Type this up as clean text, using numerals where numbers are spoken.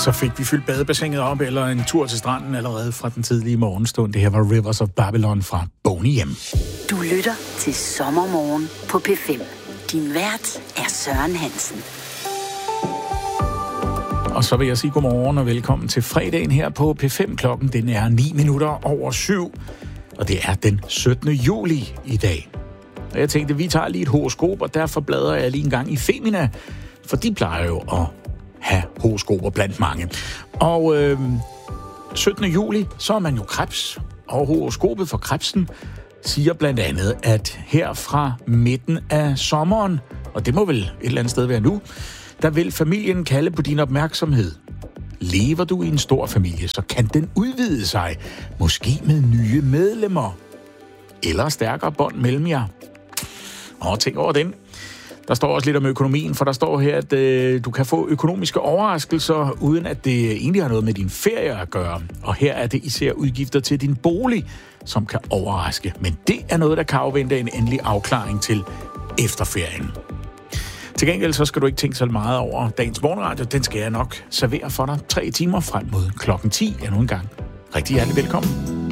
Så fik vi fyldt badebassinet op, eller en tur til stranden allerede fra den tidlige morgenstund. Det her var Rivers of Babylon fra Boney M. Du lytter til Sommermorgen på P5. Din vært er Søren Hansen. Og så vil jeg sige godmorgen og velkommen til fredagen her på P5. Klokken den er 7:09. Og det er den 17. juli i dag. Og jeg tænkte, vi tager lige et horoskop, og derfor bladrer jeg lige en gang i Femina. For de plejer jo at have horoskoper blandt mange. Og 17. juli, så er man jo krebs. Og horoskopet for krebsen siger blandt andet, at her fra midten af sommeren, og det må vel et eller andet sted være nu, der vil familien kalde på din opmærksomhed. Lever du i en stor familie, så kan den udvide sig, måske med nye medlemmer, eller stærkere bånd mellem jer. Og tænk over den. Der står også lidt om økonomien, for der står her, at du kan få økonomiske overraskelser, uden at det egentlig har noget med din ferie at gøre. Og her er det især udgifter til din bolig, som kan overraske. Men det er noget, der kan afvente en endelig afklaring til efterferien. Til gengæld så skal du ikke tænke så meget over dagens morgenradio. Den skal jeg nok servere for dig 3 timer frem mod klokken 10. Endnu en gang. Rigtig hjertelig velkommen.